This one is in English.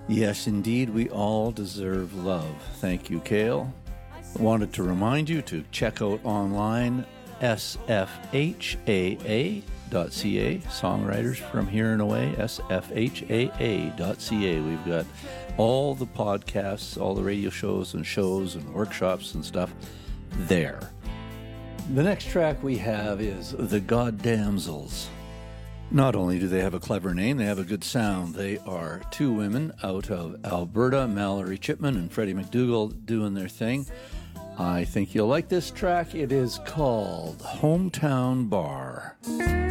Yes, indeed, we all deserve love. Thank you, Kale. I wanted to remind you to check out online sfhaa.ca, songwriters from here and away, sfhaa.ca. We've got all the podcasts, all the radio shows and workshops and stuff there. The next track we have is The Goddamsels. Not only do they have a clever name, they have a good sound. They are two women out of Alberta, Mallory Chipman and Freddie McDougall, doing their thing. I think you'll like this track. It is called Hometown Bar.